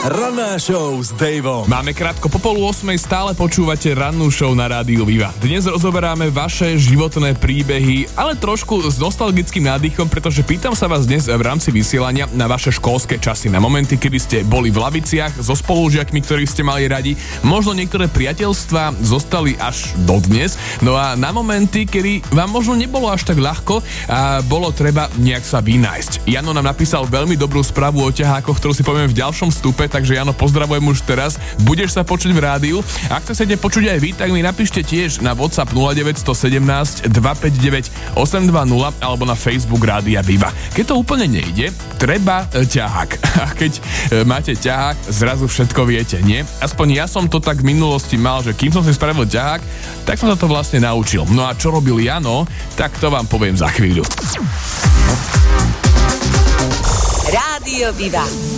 Ranná show s Davom. Máme krátko po 7:30, stále počúvate rannú show na Rádiu Viva. Dnes rozoberáme vaše životné príbehy, ale trošku s nostalgickým nádychom, pretože pýtam sa vás dnes v rámci vysielania na vaše školské časy, na momenty, kedy ste boli v laviciach so spolužiakmi, ktorých ste mali radi. Možno niektoré priateľstvá zostali až dodnes. No a na momenty, kedy vám možno nebolo až tak ľahko a bolo treba nejak sa vynájsť. Jano nám napísal veľmi dobrú správu o ťahákoch, ktorú si povieme v ďalšom vstupe, takže Jano, pozdravujem už teraz. Budeš sa počuť v rádiu. Ak chcete počuť aj vy, tak mi napíšte tiež na WhatsApp 0917 259 820 alebo na Facebook Rádia Viva. Keď to úplne nejde, treba ťahák. A keď máte ťahák, zrazu všetko viete, nie? Aspoň ja som to tak v minulosti mal, že kým som si spravil ťahák, tak som sa to vlastne naučil. No a čo robil Jano, tak to vám poviem za chvíľu. Rádio Viva.